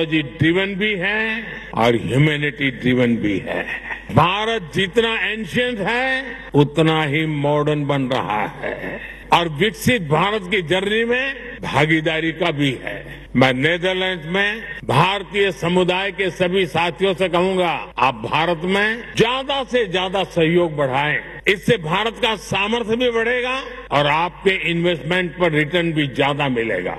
Technology driven भी है और ह्यूमैनिटी ड्रिवन भी है। भारत जितना एंशिएंट है उतना ही मॉडर्न बन रहा है और विकसित भारत की जर्नी में भागीदारी का भी है। मैं नीदरलैंड्स में भारतीय समुदाय के सभी साथियों से कहूंगा, आप भारत में ज्यादा से ज्यादा सहयोग बढ़ाएं। इससे भारत का सामर्थ्य भी बढ़ेगा और आपके इन्वेस्टमेंट पर रिटर्न भी ज्यादा मिलेगा।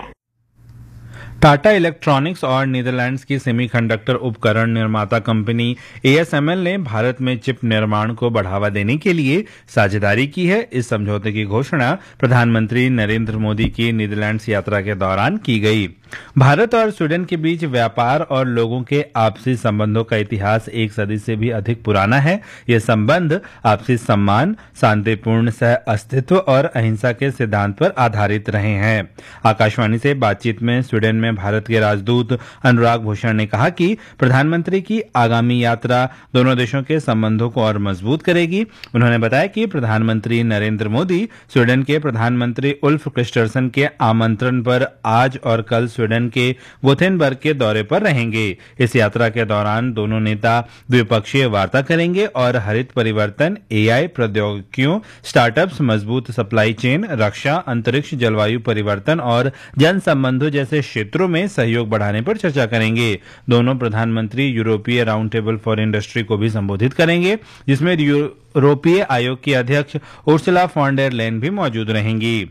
टाटा इलेक्ट्रॉनिक्स और नीदरलैंड्स की सेमीकंडक्टर उपकरण निर्माता कंपनी ASML ने भारत में चिप निर्माण को बढ़ावा देने के लिए साझेदारी की है। इस समझौते की घोषणा प्रधानमंत्री नरेंद्र मोदी की नीदरलैंड्स यात्रा के दौरान की गई। भारत और स्वीडन के बीच व्यापार और लोगों के आपसी संबंधों का इतिहास एक सदी से भी अधिक पुराना है। ये संबंध आपसी सम्मान, शांतिपूर्ण सह अस्तित्व और अहिंसा के सिद्धांत पर आधारित रहे हैं। आकाशवाणी से बातचीत में स्वीडन में भारत के राजदूत अनुराग भूषण ने कहा कि प्रधानमंत्री की आगामी यात्रा दोनों देशों के संबंधों को और मजबूत करेगी। उन्होंने बताया कि प्रधानमंत्री नरेंद्र मोदी स्वीडन के प्रधानमंत्री उल्फ क्रिस्टरसन के आमंत्रण पर आज और कल स्वीडन के गोथेनबर्ग के दौरे पर रहेंगे। इस यात्रा के दौरान दोनों नेता द्विपक्षीय वार्ता करेंगे और हरित परिवर्तन, AI प्रौद्योगिकियों, स्टार्टअप्स, मजबूत सप्लाई चेन, रक्षा, अंतरिक्ष, जलवायु परिवर्तन और जन संबंधों जैसे क्षेत्रों में सहयोग बढ़ाने पर चर्चा करेंगे। दोनों प्रधानमंत्री यूरोपीय राउंड टेबल फॉर इंडस्ट्री को भी संबोधित करेंगे, जिसमें यूरोपीय आयोग की अध्यक्ष उर्सुला फॉन डेर लेyen भी मौजूद रहेंगी।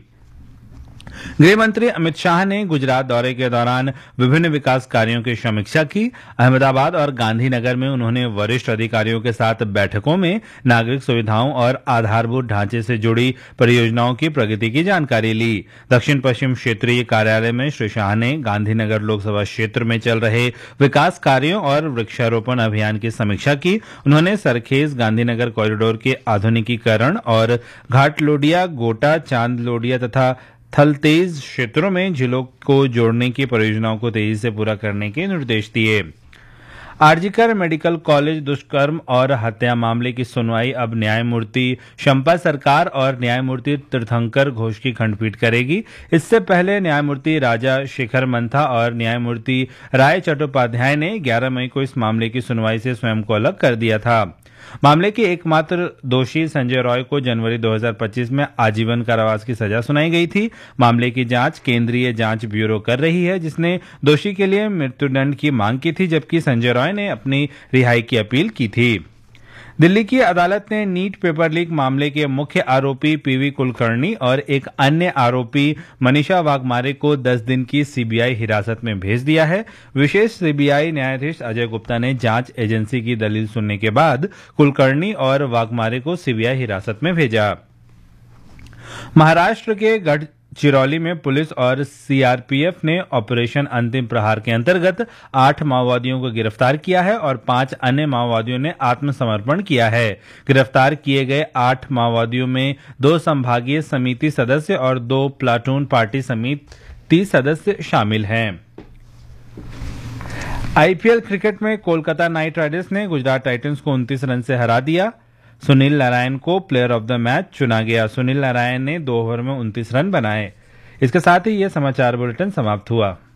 गृह मंत्री अमित शाह ने गुजरात दौरे के दौरान विभिन्न विकास कार्यों की समीक्षा की। अहमदाबाद और गांधीनगर में उन्होंने वरिष्ठ अधिकारियों के साथ बैठकों में नागरिक सुविधाओं और आधारभूत ढांचे से जुड़ी परियोजनाओं की प्रगति की जानकारी ली। दक्षिण पश्चिम क्षेत्रीय कार्यालय में श्री शाह ने गांधीनगर लोकसभा क्षेत्र में चल रहे विकास कार्यों और वृक्षारोपण अभियान की समीक्षा की। उन्होंने सरखेज गांधीनगर कॉरिडोर के आधुनिकीकरण और घाटलोडिया, गोटा, चांदलोडिया तथा थलतेज क्षेत्रों में जिलों को जोड़ने की परियोजनाओं को तेजी से पूरा करने के निर्देश दिए। आरजीकर मेडिकल कॉलेज दुष्कर्म और हत्या मामले की सुनवाई अब न्यायमूर्ति शंपा सरकार और न्यायमूर्ति तीर्थंकर घोष की खंडपीठ करेगी। इससे पहले न्यायमूर्ति राजा शेखर मंथा और न्यायमूर्ति राय चट्टोपाध्याय ने 11 मई को इस मामले की सुनवाई से स्वयं को अलग कर दिया था। मामले के एकमात्र दोषी संजय रॉय को जनवरी 2025 में आजीवन कारावास की सजा सुनाई गई थी। मामले की जांच केंद्रीय जांच ब्यूरो कर रही है, जिसने दोषी के लिए मृत्युदंड की मांग की थी, जबकि संजय रॉय ने अपनी रिहाई की अपील की थी। दिल्ली की अदालत ने नीट पेपर लीक मामले के मुख्य आरोपी PV कुलकर्णी और एक अन्य आरोपी मनीषा वाघमारे को 10 दिन की CBI हिरासत में भेज दिया है। विशेष CBI न्यायाधीश अजय गुप्ता ने जांच एजेंसी की दलील सुनने के बाद कुलकर्णी और वाघमारे को CBI हिरासत में भेजा। महाराष्ट्र के गढ़चिरौली में पुलिस और CRPF ने ऑपरेशन अंतिम प्रहार के अंतर्गत 8 माओवादियों को गिरफ्तार किया है और 5 अन्य माओवादियों ने आत्मसमर्पण किया है। गिरफ्तार किए गए 8 माओवादियों में 2 संभागीय समिति सदस्य और 2 प्लाटून पार्टी समिति सदस्य शामिल हैं। IPL क्रिकेट में कोलकाता नाइट राइडर्स ने गुजरात टाइटंस को 29 रन से हरा दिया। सुनील नारायण को प्लेयर ऑफ द मैच चुना गया। सुनील नारायण ने 2 ओवर में 29 रन बनाए। इसके साथ ही यह समाचार बुलेटिन समाप्त हुआ।